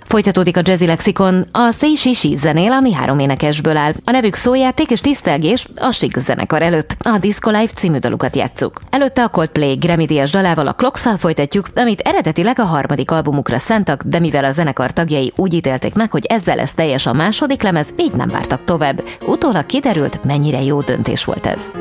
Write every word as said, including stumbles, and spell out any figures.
Folytatódik a Jazzy Lexikon, a Say She She zenél, ami három énekesből áll. A nevük szójáték és tisztelgés a Chic zenekar előtt. A Disco Life című dalukat játsszuk. Előtte a Coldplay Grammy-díjas dalával, a Clocks-szal folytatjuk, amit eredetileg a harmadik albumukra szántak, de mivel a zenekar tagjai úgy ítélték meg, hogy ezzel lesz teljes a második lemez, így nem vártak tovább. Utólag kiderült, mennyire jó döntés volt ez.